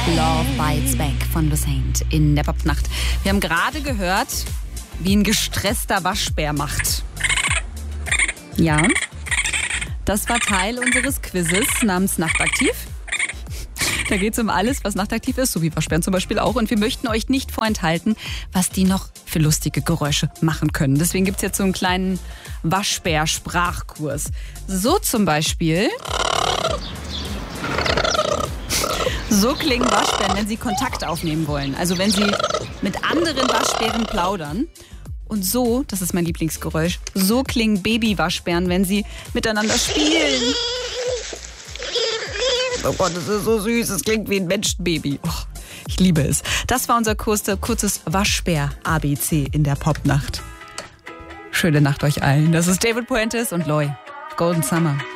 Love Bites Back von The Saint in der Popnacht. Wir haben gerade gehört, wie ein gestresster Waschbär macht. Ja, das war Teil unseres Quizzes namens Nachtaktiv. Da geht es um alles, was nachtaktiv ist, so wie Waschbären zum Beispiel auch. Und wir möchten euch nicht vorenthalten, was die noch für lustige Geräusche machen können. Deswegen gibt es jetzt so einen kleinen Waschbär-Sprachkurs. So zum Beispiel. So klingen Waschbären, wenn sie Kontakt aufnehmen wollen. Also wenn sie mit anderen Waschbären plaudern. Und so, das ist mein Lieblingsgeräusch, so klingen Baby-Waschbären, wenn sie miteinander spielen. Oh Gott, das ist so süß. Es klingt wie ein Menschenbaby. Oh, ich liebe es. Das war unser kurzes Waschbär-ABC in der Popnacht. Schöne Nacht euch allen. Das ist David Puentes und Loy. Golden Summer.